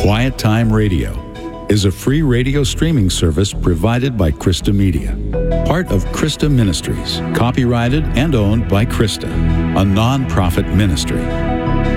Quiet Time Radio is a free radio streaming service provided by Krista Media, part of Krista Ministries, copyrighted and owned by Krista, a non-profit ministry.